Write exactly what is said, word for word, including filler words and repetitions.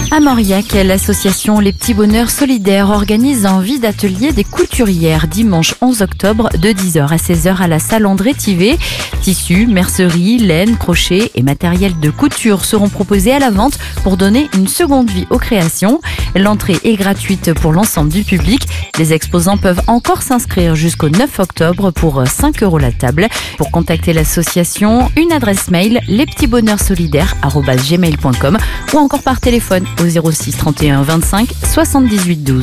À Mauriac, l'association Les Petits Bonheurs Solidaires organise un vide atelier des couturières dimanche onze octobre de dix heures à seize heures à la salle André Thivet. Tissus, mercerie, laine, crochet et matériel de couture seront proposés à la vente pour donner une seconde vie aux créations. L'entrée est gratuite pour l'ensemble du public. Les exposants peuvent encore s'inscrire jusqu'au neuf octobre pour cinq euros la table. Pour contacter l'association, une adresse mail lespetitsbonheursolidaires arobase gmail point com ou encore par téléphone au zéro six trente et un vingt-cinq soixante-dix-huit douze.